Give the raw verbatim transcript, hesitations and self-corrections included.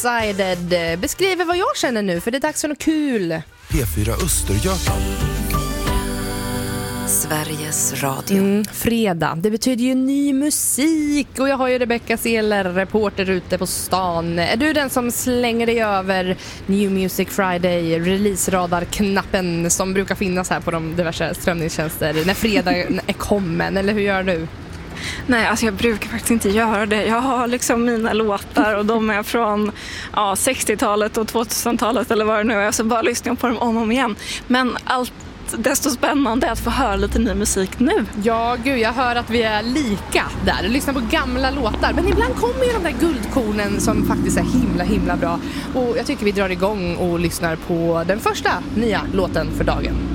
One-Sided beskriver vad jag känner nu, för det är dags för något kul. P fyra Östergötland. Sveriges Radio. Mm, fredag, det betyder ju ny musik. Och jag har ju Rebecca Seeler, reporter ute på stan. Är du den som slänger dig över New Music Friday, release-radar-knappen som brukar finnas här på de diverse strömningstjänster när fredag är kommen, eller hur gör du? Nej, alltså jag brukar faktiskt inte göra det. Jag har liksom mina låtar och de är från ja, sextiotalet och tvåtusentalet eller vad det nu är. Så bara lyssnar på dem om och om igen. Men allt desto spännande att få höra lite ny musik nu. Ja, gud, jag hör att vi är lika där. Lyssna på gamla låtar. Men ibland kommer ju de där guldkornen som faktiskt är himla, himla bra. Och jag tycker vi drar igång och lyssnar på den första nya låten för dagen.